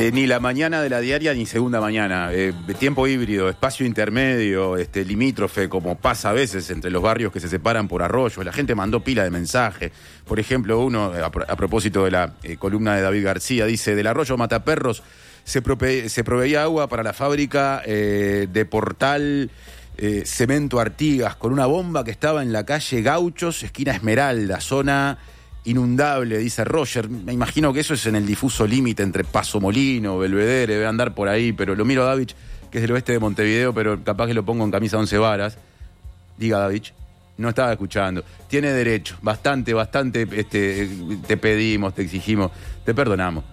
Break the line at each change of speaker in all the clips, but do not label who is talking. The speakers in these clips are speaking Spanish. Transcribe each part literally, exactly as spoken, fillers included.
Eh, ni la mañana de la diaria ni segunda mañana. Eh, tiempo híbrido, espacio intermedio, este, limítrofe, como pasa a veces entre los barrios que se separan por arroyos. La gente mandó pila de mensajes. Por ejemplo, uno, a, a propósito de la eh, columna de David García, dice: del arroyo Mataperros se, prope, se proveía agua para la fábrica eh, de Portal eh, Cemento Artigas, con una bomba que estaba en la calle Gauchos, esquina Esmeralda, zona inundable, dice Roger. Me imagino que eso es en el difuso límite entre Paso Molino, Belvedere, debe andar por ahí, pero lo miro a Davich, que es del oeste de Montevideo, pero capaz que lo pongo en camisa once varas. Diga, Davich, no estaba escuchando. Tiene derecho, bastante, bastante, este, te pedimos, te exigimos, te perdonamos.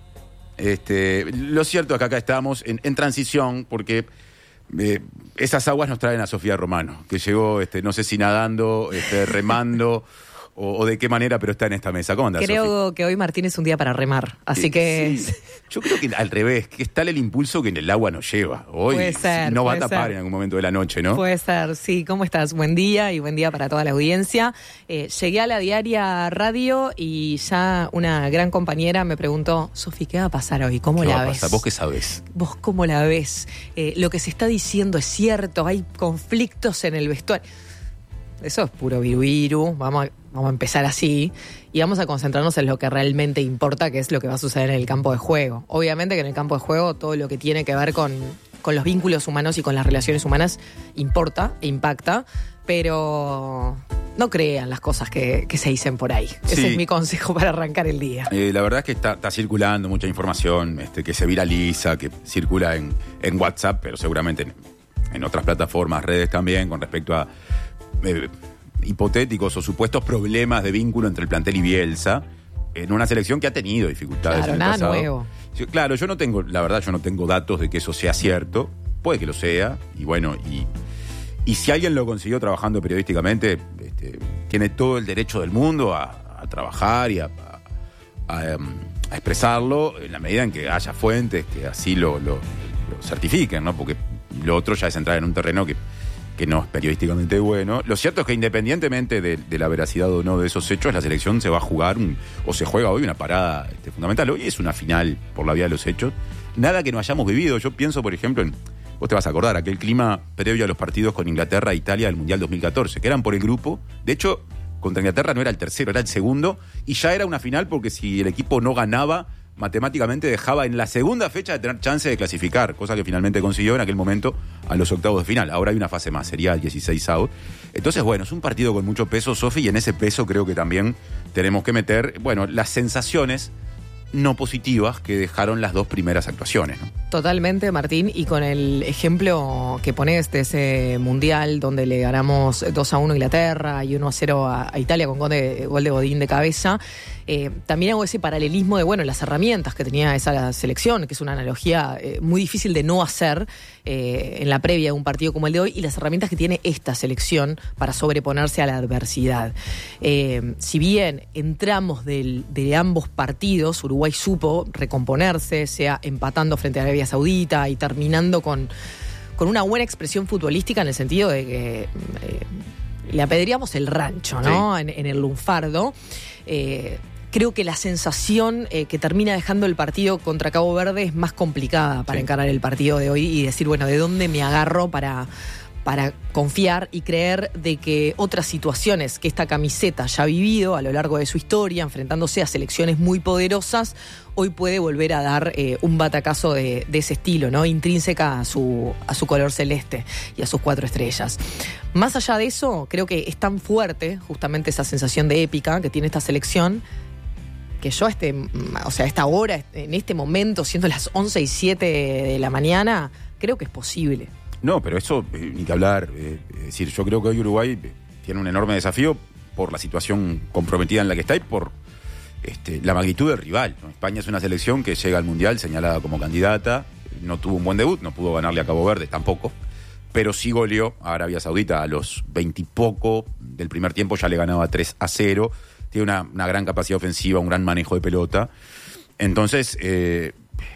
Este, lo cierto es que acá estamos en, en transición, porque eh, esas aguas nos traen a Sofía Romano, que llegó, este, no sé si nadando, este, remando, O, o de qué manera, pero está en esta mesa. ¿Cómo andás,
Creo
Sofi?
que hoy Martín es un día para remar, así
eh,
que...
Sí. Yo creo que al revés, que es tal el impulso que en el agua nos lleva. Hoy
Puede ser,
no va a
puede
tapar
ser.
en algún momento de la noche, ¿no?
Puede ser, sí. ¿Cómo estás? Buen día y buen día para toda la audiencia. Eh, llegué a la Diaria Radio y ya una gran compañera me preguntó: Sofi, ¿qué va a pasar hoy? ¿Cómo
¿Qué
la
va a
ves?
pasar? ¿Vos qué sabés?
¿Vos cómo la ves? Eh, lo que se está diciendo es cierto, hay conflictos en el vestuario. Eso es puro viru-viru, vamos a, vamos a empezar así y vamos a concentrarnos en lo que realmente importa, que es lo que va a suceder en el campo de juego. Obviamente que en el campo de juego todo lo que tiene que ver con, con los vínculos humanos y con las relaciones humanas importa e impacta, pero no crean las cosas que, que se dicen por ahí. Ese
Sí.
es mi consejo para arrancar el día.
Eh, la verdad es que está, está circulando mucha información este, que se viraliza, que circula en, en WhatsApp, pero seguramente en, en otras plataformas, redes también, con respecto a Eh, hipotéticos o supuestos problemas de vínculo entre el plantel y Bielsa en una selección que ha tenido dificultades
Claro,
en el
nada
pasado.
nuevo.
Sí, claro, yo no tengo, la verdad, yo no tengo datos de que eso sea cierto. Puede que lo sea, y bueno, y, y si alguien lo consiguió trabajando periodísticamente, este, tiene todo el derecho del mundo a, a trabajar y a, a, a, a expresarlo en la medida en que haya fuentes que así lo, lo, lo certifiquen, ¿no? Porque lo otro ya es entrar en un terreno que que no es periodísticamente bueno. Lo cierto es que independientemente de, de la veracidad o no de esos hechos, la selección se va a jugar un, o se juega hoy una parada este, fundamental. Hoy es una final por la vía de los hechos. Nada que no hayamos vivido. Yo pienso, por ejemplo, en, vos te vas a acordar, aquel clima previo a los partidos con Inglaterra e Italia del Mundial dos mil catorce, que eran por el grupo. De hecho, contra Inglaterra no era el tercero, era el segundo, y ya era una final porque si el equipo no ganaba, matemáticamente dejaba en la segunda fecha de tener chance de clasificar, cosa que finalmente consiguió en aquel momento a los octavos de final. Ahora hay una fase más, sería el dieciséis out. Entonces, bueno, es un partido con mucho peso, Sofi, y en ese peso creo que también tenemos que meter, bueno, las sensaciones no positivas que dejaron las dos primeras actuaciones, ¿no?
Totalmente, Martín, y con el ejemplo que pones de ese mundial donde le ganamos dos a uno a Inglaterra y uno a cero a, a Italia con gol de, gol de Godín de cabeza, eh, también hago ese paralelismo de, bueno, las herramientas que tenía esa selección, que es una analogía eh, muy difícil de no hacer eh, en la previa de un partido como el de hoy, y las herramientas que tiene esta selección para sobreponerse a la adversidad. Eh, si bien entramos del, de ambos partidos, Uruguay supo recomponerse, sea empatando frente a Arabia Saudita y terminando con, con una buena expresión futbolística en el sentido de que eh, le apedreamos el rancho, ¿no? Sí. En, en el lunfardo. Eh, creo que la sensación eh, que termina dejando el partido contra Cabo Verde es más complicada para sí. encarar el partido de hoy y decir, bueno, ¿de dónde me agarro para... para confiar y creer de que otras situaciones que esta camiseta ya ha vivido a lo largo de su historia, enfrentándose a selecciones muy poderosas, hoy puede volver a dar eh, un batacazo de, de ese estilo, ¿no? Intrínseca a su, a su color celeste y a sus cuatro estrellas. Más allá de eso, creo que es tan fuerte justamente esa sensación de épica que tiene esta selección, que yo, este, o sea, a esta hora, en este momento, siendo las once y siete de la mañana, creo que es posible.
No, pero eso, eh, ni que hablar. Eh, es decir, yo creo que hoy Uruguay tiene un enorme desafío por la situación comprometida en la que está y por este, la magnitud del rival, ¿no? España es una selección que llega al Mundial señalada como candidata, no tuvo un buen debut, no pudo ganarle a Cabo Verde tampoco, pero sí goleó a Arabia Saudita a los veintipoco del primer tiempo, ya le ganaba tres a cero, tiene una, una gran capacidad ofensiva, un gran manejo de pelota. Entonces... Eh,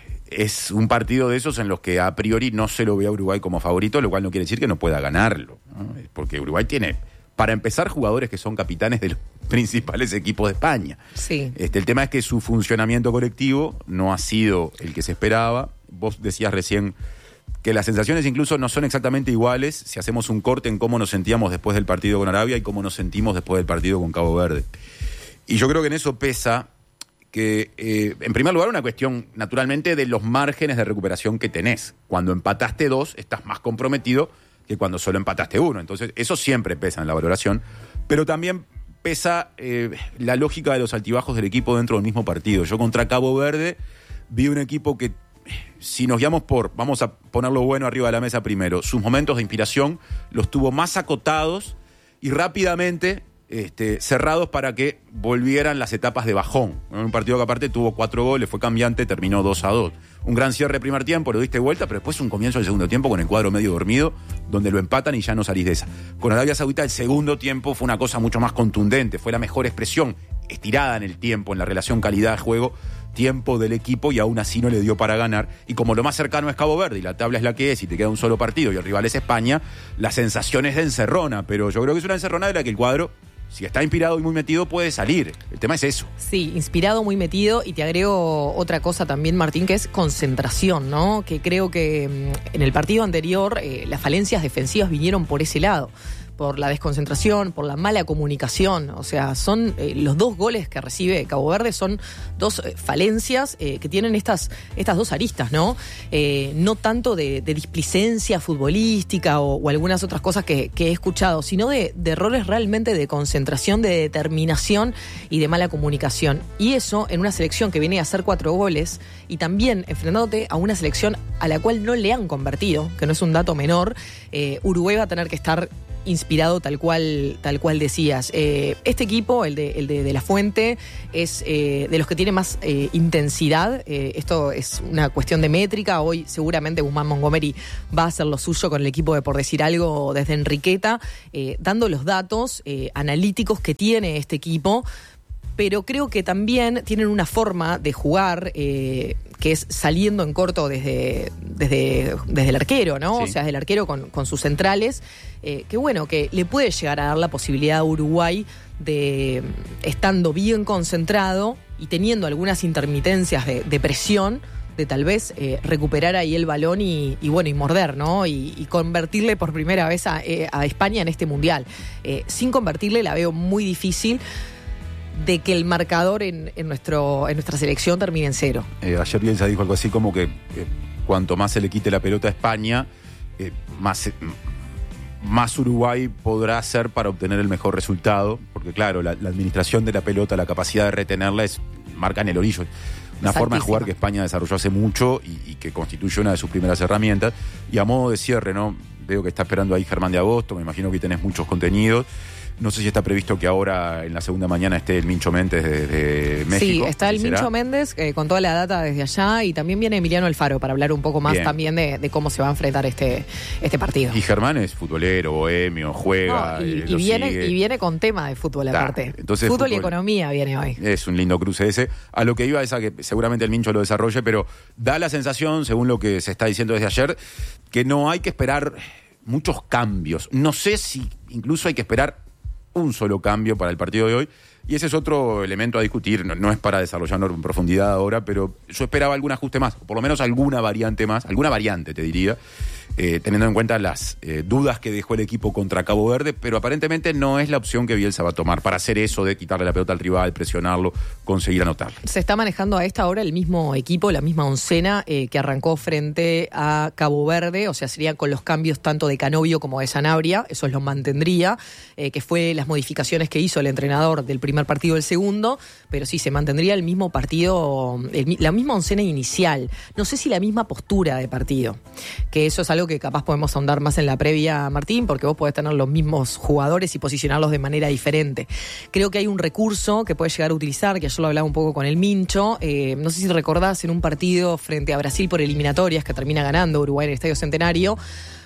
es un partido de esos en los que a priori no se lo ve a Uruguay como favorito, lo cual no quiere decir que no pueda ganarlo, ¿no? Porque Uruguay tiene, para empezar, jugadores que son capitanes de, lo, principales equipos de España.
Sí.
Este, el tema es que su funcionamiento colectivo no ha sido el que se esperaba. Vos decías recién que las sensaciones incluso no son exactamente iguales si hacemos un corte en cómo nos sentíamos después del partido con Arabia y cómo nos sentimos después del partido con Cabo Verde. Y yo creo que en eso pesa que, eh, en primer lugar, una cuestión naturalmente de los márgenes de recuperación que tenés. Cuando empataste dos, estás más comprometido que cuando solo empataste uno. Entonces, eso siempre pesa en la valoración. Pero también pesa eh, la lógica de los altibajos del equipo dentro del mismo partido. Yo contra Cabo Verde vi un equipo que, si nos guiamos por, vamos a ponerlo bueno arriba de la mesa primero, sus momentos de inspiración los tuvo más acotados y rápidamente este, cerrados para que volvieran las etapas de bajón. En un partido que aparte tuvo cuatro goles, fue cambiante, terminó dos a dos. Un gran cierre de primer tiempo, lo diste vuelta, pero después un comienzo del segundo tiempo con el cuadro medio dormido, donde lo empatan y ya no salís de esa. Con Arabia Saudita el segundo tiempo fue una cosa mucho más contundente, fue la mejor expresión, estirada en el tiempo, en la relación calidad-juego, tiempo del equipo, y aún así no le dio para ganar. Y como lo más cercano es Cabo Verde y la tabla es la que es y te queda un solo partido y el rival es España, la sensación es de encerrona, pero yo creo que es una encerrona de la que el cuadro, si está inspirado y muy metido, puede salir. El tema es eso.
Sí, inspirado, muy metido. Y te agrego otra cosa también, Martín, que es concentración, ¿no? Que creo que en el partido anterior eh, las falencias defensivas vinieron por ese lado. Por la desconcentración, por la mala comunicación. O sea, son eh, los dos goles que recibe Cabo Verde son dos eh, falencias eh, que tienen estas, estas dos aristas, ¿no? Eh, no tanto de, de displicencia futbolística o, o algunas otras cosas que, que he escuchado, sino de, de errores realmente de concentración, de determinación y de mala comunicación. Y eso en una selección que viene a hacer cuatro goles y también enfrentándote a una selección a la cual no le han convertido, que no es un dato menor. eh, Uruguay va a tener que estar inspirado tal cual, tal cual decías. Eh, este equipo, el de, el de, de La Fuente, es eh, de los que tiene más eh, intensidad. Eh, esto es una cuestión de métrica. Hoy seguramente Guzmán Montgomery va a hacer lo suyo con el equipo de Por Decir Algo desde Enriqueta, eh, dando los datos eh, analíticos que tiene este equipo. Pero creo que también tienen una forma de jugar eh, que es saliendo en corto desde, desde, desde el arquero, ¿no? Sí. O sea, desde el arquero con, con sus centrales, eh, que bueno, que le puede llegar a dar la posibilidad a Uruguay de, estando bien concentrado y teniendo algunas intermitencias de, de presión, de tal vez eh, recuperar ahí el balón y, y bueno, y morder, ¿no? Y, y convertirle por primera vez a, eh, a España en este Mundial. Eh, sin convertirle la veo muy difícil de que el marcador en, en, nuestro, en nuestra selección termine en cero.
Eh, ayer Bielsa dijo algo así como que eh, cuanto más se le quite la pelota a España, eh, más, eh, más Uruguay podrá hacer para obtener el mejor resultado, porque claro, la, la administración de la pelota, la capacidad de retenerla es marca en el orillo. Una forma de jugar que España desarrolló hace mucho y, y que constituye una de sus primeras herramientas. Y a modo de cierre, ¿no? Veo que está esperando ahí Germán de Agosto, me imagino que tenés muchos contenidos. No sé si está previsto que ahora en la segunda mañana esté el Mincho Méndez de, de México.
Sí, está el
¿será?
Mincho Méndez eh, con toda la data desde allá, y también viene Emiliano Alfaro para hablar un poco más Bien. también de, de cómo se va a enfrentar este, este partido.
Y Germán es futbolero, bohemio, juega.
No, y,
eh,
y, viene, y viene con tema de fútbol
Da,
aparte.
Entonces,
fútbol,
fútbol
y economía viene hoy.
Es un lindo cruce ese. A lo que iba es a que seguramente el Mincho lo desarrolle, pero da la sensación, según lo que se está diciendo desde ayer, que no hay que esperar muchos cambios. No sé si incluso hay que esperar un solo cambio para el partido de hoy, y ese es otro elemento a discutir. No, no es para desarrollarlo en profundidad ahora, pero yo esperaba algún ajuste más, o por lo menos alguna variante más, alguna variante te diría, eh, teniendo en cuenta las eh, dudas que dejó el equipo contra Cabo Verde, pero aparentemente no es la opción que Bielsa va a tomar para hacer eso de quitarle la pelota al rival, presionarlo, conseguir anotarle.
Se está manejando a esta hora el mismo equipo, la misma oncena eh, que arrancó frente a Cabo Verde, o sea, sería con los cambios tanto de Canovio como de Sanabria, eso los mantendría, eh, que fue las modificaciones que hizo el entrenador del primer partido del segundo, pero sí, se mantendría el mismo partido, el, la misma oncena inicial. No sé si la misma postura de partido, que eso es algo que capaz podemos ahondar más en la previa, Martín, porque vos podés tener los mismos jugadores y posicionarlos de manera diferente. Creo que hay un recurso que puedes llegar a utilizar, que ayer lo hablaba un poco con el Mincho, eh, no sé si recordás en un partido frente a Brasil por eliminatorias que termina ganando Uruguay en el Estadio Centenario,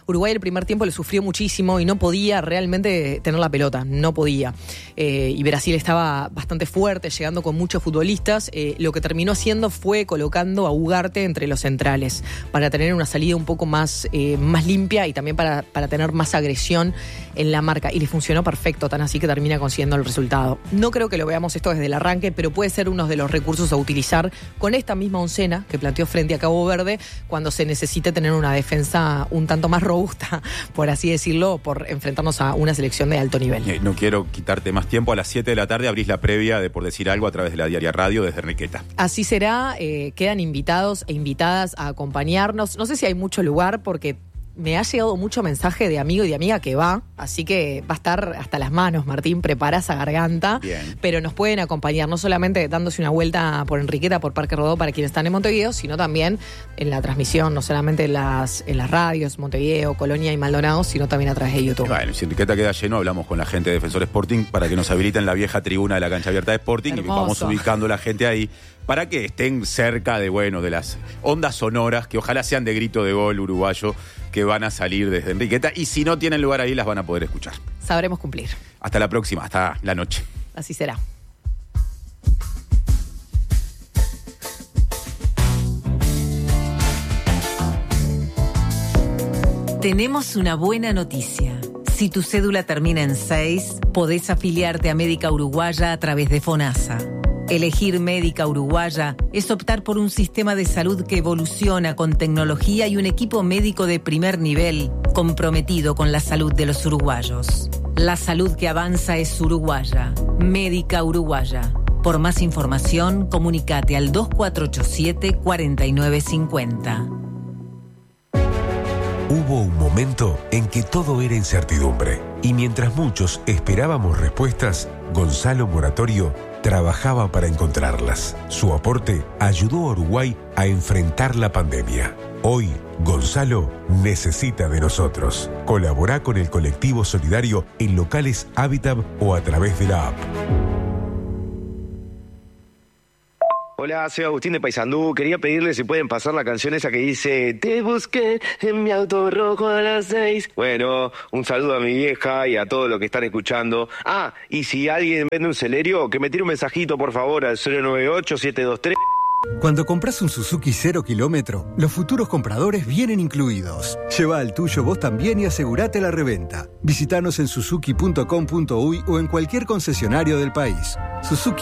Uruguay el primer tiempo le sufrió muchísimo y no podía realmente tener la pelota, no podía. Eh, y Brasil estaba bastante fuerte, llegando con muchos futbolistas. Eh, lo que terminó haciendo fue colocando a Ugarte entre los centrales para tener una salida un poco más, eh, más limpia y también para, para tener más agresión en la marca. Y le funcionó perfecto, tan así que termina consiguiendo el resultado. No creo que lo veamos esto desde el arranque, pero puede ser uno de los recursos a utilizar con esta misma oncena que planteó frente a Cabo Verde cuando se necesite tener una defensa un tanto más robusta, por así decirlo, por enfrentarnos a una selección de alto nivel.
Eh, no quiero quitarte más tiempo. A las siete de la tarde abrís la previa de Por Decir Algo a través de la Diaria Radio desde Enriqueta.
Así será. Eh, quedan invitados e invitadas a acompañarnos. No sé si hay mucho lugar porque me ha llegado mucho mensaje de amigo y de amiga que va, así que va a estar hasta las manos, Martín, prepara esa garganta.
Bien.
Pero nos pueden acompañar, no solamente dándose una vuelta por Enriqueta, por Parque Rodó para quienes están en Montevideo, sino también en la transmisión, no solamente en las, en las radios, Montevideo, Colonia y Maldonado, sino también a través de YouTube.
Bueno, si Enriqueta queda lleno, hablamos con la gente de Defensor Sporting para que nos habiliten la vieja tribuna de la cancha abierta de Sporting. Hermoso. Y vamos ubicando la gente ahí para que estén cerca de, bueno, de las ondas sonoras, que ojalá sean de grito de gol uruguayo, que van a salir desde Enriqueta, y si no tienen lugar ahí las van a poder escuchar.
Sabremos cumplir.
Hasta la próxima, hasta la noche.
Así será.
Tenemos una buena noticia. Si tu cédula termina en seis, podés afiliarte a Médica Uruguaya a través de FONASA. Elegir Médica Uruguaya es optar por un sistema de salud que evoluciona con tecnología y un equipo médico de primer nivel comprometido con la salud de los uruguayos. La salud que avanza es uruguaya. Médica Uruguaya. Por más información, comunícate al dos cuatro ocho siete, cuatro nueve cinco cero.
Hubo un momento en que todo era incertidumbre y mientras muchos esperábamos respuestas, Gonzalo Moratorio trabajaba para encontrarlas. Su aporte ayudó a Uruguay a enfrentar la pandemia. Hoy, Gonzalo necesita de nosotros. Colabora con el colectivo solidario en locales Habitat o a través de la app.
Hola, soy Agustín de Paysandú. Quería pedirle si pueden pasar la canción esa que dice te busqué en mi auto rojo a las seis. Bueno, un saludo a mi vieja y a todos los que están escuchando. Ah, y si alguien vende un Celerio, que me tire un mensajito por favor al cero nueve ocho, siete dos tres.
Cuando compras un Suzuki cero kilómetro, los futuros compradores vienen incluidos. Lleva al tuyo vos también y asegurate la reventa. Visítanos en suzuki punto com punto uy o en cualquier concesionario del país. Suzuki.